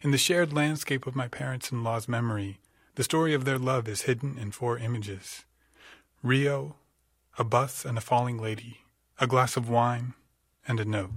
In the shared landscape of my parents-in-law's memory, the story of their love is hidden in 4 images. Rio, a bus and a falling lady, a glass of wine, and a note.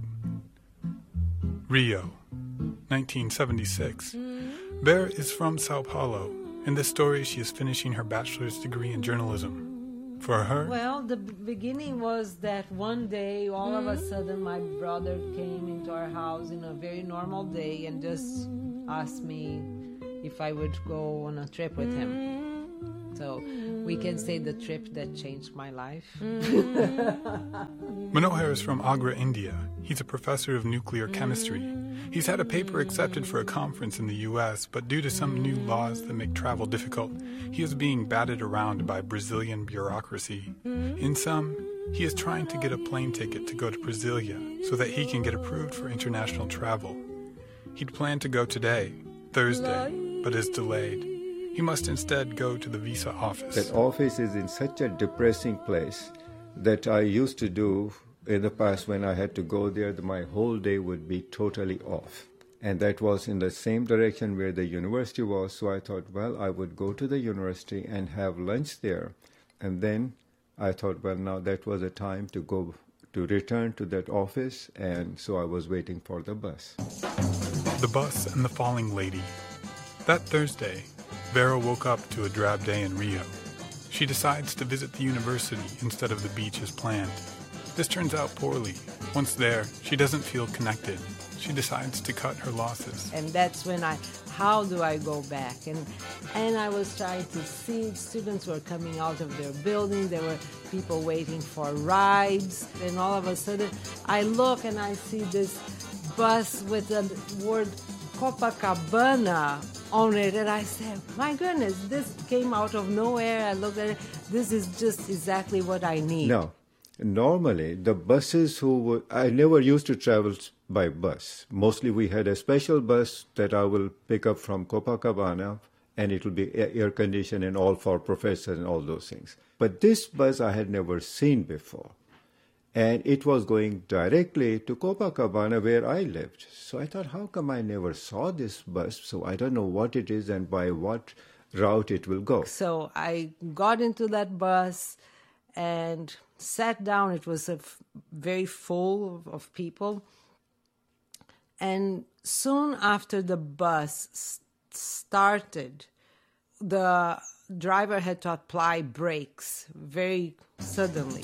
Rio, 1976. Vera is from Sao Paulo. In this story, she is finishing her bachelor's degree in journalism. For her... Well, the beginning was that one day, all of a sudden, my brother came into our house in a very normal day and just asked me if I would go on a trip with him. So we can say the trip that changed my life. Manohar is from Agra, India. He's a professor of nuclear chemistry. He's had a paper accepted for a conference in the U.S., but due to some new laws that make travel difficult, he is being batted around by Brazilian bureaucracy. In sum, he is trying to get a plane ticket to go to Brasilia so that he can get approved for international travel. He'd planned to go today, Thursday, but is delayed. He must instead go to the visa office. That office is in such a depressing place that I used to do in the past when I had to go there, my whole day would be totally off. And that was in the same direction where the university was, so I thought, well, I would go to the university and have lunch there. And then I thought, well, now that was a time to return to that office, and so I was waiting for the bus. The bus and the falling lady. That Thursday, Vera woke up to a drab day in Rio. She decides to visit the university instead of the beach as planned. This turns out poorly. Once there, she doesn't feel connected. She decides to cut her losses. And that's when how do I go back? And I was trying to see students were coming out of their building. There were people waiting for rides. And all of a sudden, I look and I see this bus with the word Copacabana on it, and I said, my goodness, this came out of nowhere. I looked at it. This is just exactly what I need. No. Normally, the buses I never used to travel by bus. Mostly we had a special bus that I will pick up from Copacabana, and it will be air-conditioned and all for professors and all those things. But this bus I had never seen before. And it was going directly to Copacabana where I lived. So I thought, how come I never saw this bus? So I don't know what it is and by what route it will go. So I got into that bus and sat down. It was very full of people. And soon after the bus started, the driver had to apply brakes very suddenly.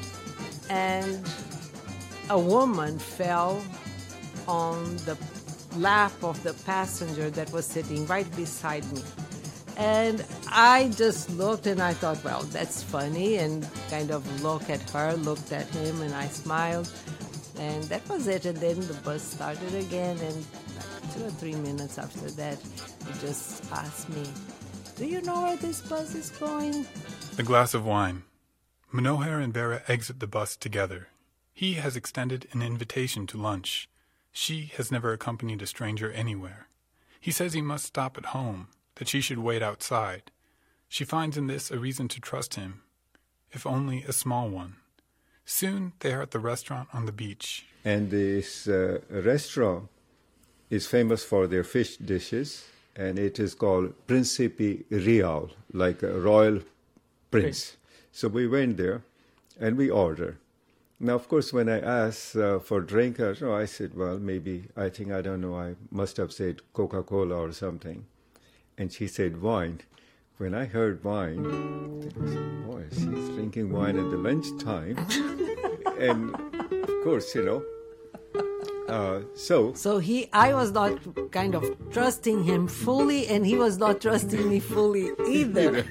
And a woman fell on the lap of the passenger that was sitting right beside me. And I just looked and I thought, well, that's funny, and kind of looked at her, looked at him, and I smiled. And that was it. And then the bus started again, and like 2 or 3 minutes after that, he just asked me, do you know where this bus is going? The glass of wine. Manohar and Vera exit the bus together. He has extended an invitation to lunch. She has never accompanied a stranger anywhere. He says he must stop at home, that she should wait outside. She finds in this a reason to trust him, if only a small one. Soon they are at the restaurant on the beach. And this restaurant is famous for their fish dishes, and it is called Príncipe Real, like a royal prince. So we went there and we ordered. Now, of course, when I asked for drink, I said, well, I must have said Coca-Cola or something. And she said wine. When I heard wine, I said, boy, she's drinking wine at the lunchtime. And of course, I was not kind of trusting him fully, and he was not trusting me fully either.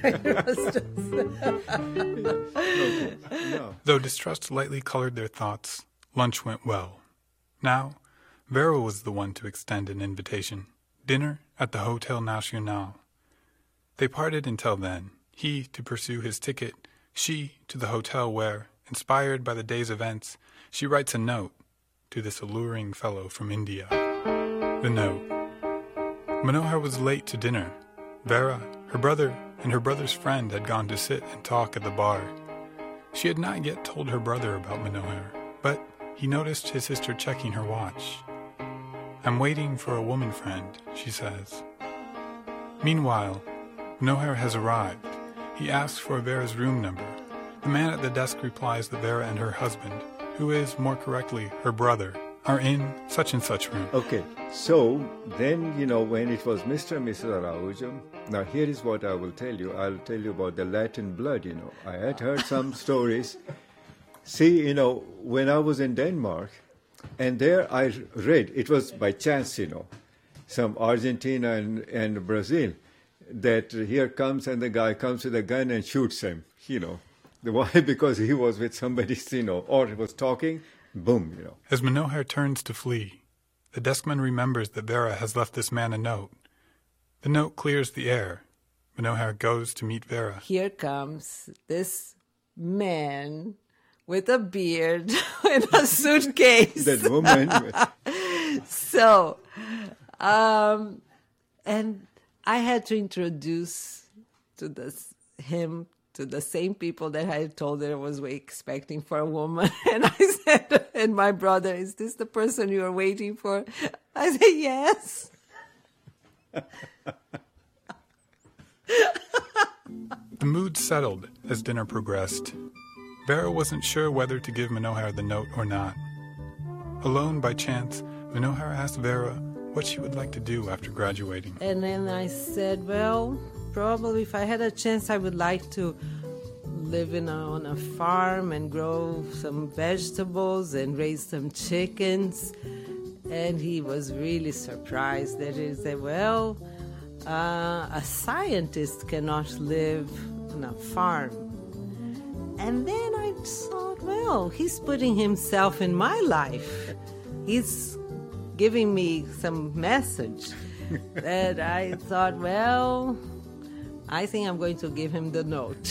No. Though distrust lightly colored their thoughts, lunch went well. Now, Vera was the one to extend an invitation. Dinner at the Hotel Nacional. They parted until then, he to pursue his ticket, she to the hotel where, inspired by the day's events, she writes a note to this alluring fellow from India. The note. Manohar was late to dinner. Vera, her brother, and her brother's friend had gone to sit and talk at the bar. She had not yet told her brother about Manohar, but he noticed his sister checking her watch. I'm waiting for a woman friend, she says. Meanwhile, Manohar has arrived. He asks for Vera's room number. The man at the desk replies that Vera and her husband, who is, more correctly, her brother, are in such and such room. Okay, so then, when it was Mr. and Mrs. Araujo, now here is what I will tell you. I'll tell you about the Latin blood, I had heard some stories. See, when I was in Denmark, and there I read, it was by chance, some Argentina and Brazil, that here comes and the guy comes with a gun and shoots him, Why? Because he was with somebody, or he was talking, boom, As Manohar turns to flee, the deskman remembers that Vera has left this man a note. The note clears the air. Manohar goes to meet Vera. Here comes this man with a beard in a suitcase. That woman. So, and I had to introduce him to the same people that I told her I was expecting for a woman. And I said, and my brother, is this the person you are waiting for? I said, yes. The mood settled as dinner progressed. Vera wasn't sure whether to give Manohar the note or not. Alone by chance, Manohar asked Vera what she would like to do after graduating. And then I said, well, probably if I had a chance, I would like to live on a farm and grow some vegetables and raise some chickens. And he was really surprised that he said, well, a scientist cannot live on a farm. And then I thought, well, he's putting himself in my life. He's giving me some message. And I thought, well, I think I'm going to give him the note.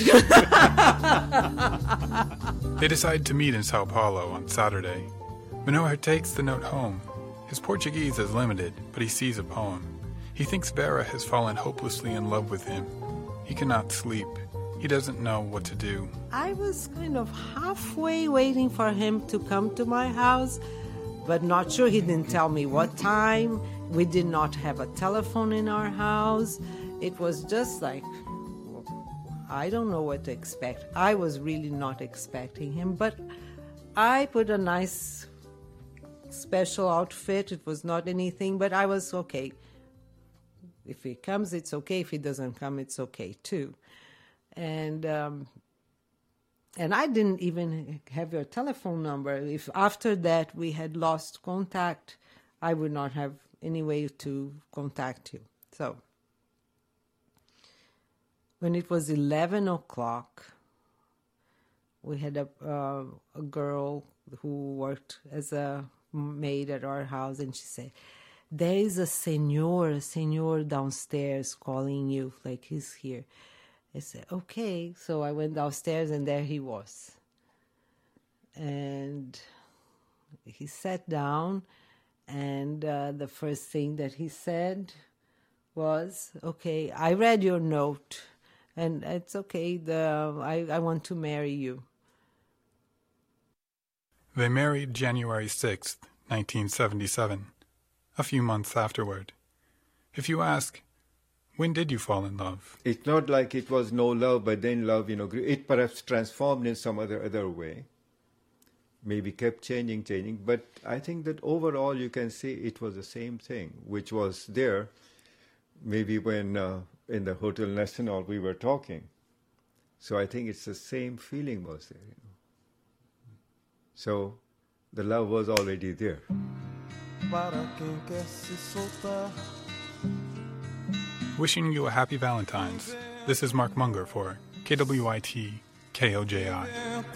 They decide to meet in Sao Paulo on Saturday. Manohar takes the note home. His Portuguese is limited, but he sees a poem. He thinks Vera has fallen hopelessly in love with him. He cannot sleep. He doesn't know what to do. I was kind of halfway waiting for him to come to my house, but not sure. He didn't tell me what time. We did not have a telephone in our house. It was just like, I don't know what to expect. I was really not expecting him, but I put a nice special outfit. It was not anything, but I was okay. If he comes, it's okay. If he doesn't come, it's okay too. And I didn't even have your telephone number. If after that we had lost contact, I would not have any way to contact you. So when it was 11 o'clock, we had a girl who worked as a maid at our house, and she said, there is a senor downstairs calling you, like he's here. I said, okay. So I went downstairs, and there he was. And he sat down, and the first thing that he said was, okay, I read your note, and it's okay, I want to marry you. They married January 6th, 1977, a few months afterward. If you ask, when did you fall in love? It's not like it was no love, but then love, it perhaps transformed in some other way. Maybe kept changing. But I think that overall you can see it was the same thing, which was there maybe when in the Hotel Nacional we were talking. So I think it's the same feeling was there. So the love was already there. Wishing you a happy Valentine's. This is Mark Munger for KWIT KOJI.